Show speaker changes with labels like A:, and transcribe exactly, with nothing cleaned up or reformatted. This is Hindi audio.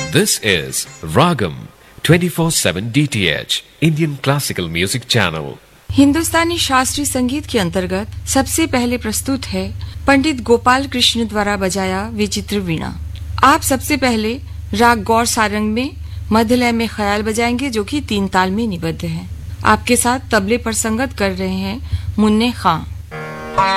A: This is Ragam twenty-four seven D T H Indian Classical Music Channel.
B: हिंदुस्तानी शास्त्रीय संगीत के अंतर्गत सबसे पहले प्रस्तुत है पंडित गोपाल कृष्ण द्वारा बजाया विचित्र वीणा। आप सबसे पहले राग गौर सारंग में मध्यलय में ख्याल बजाएंगे जो कि तीन ताल में निबद्ध है। आपके साथ तबले पर संगत कर रहे हैं मुन्ने खां।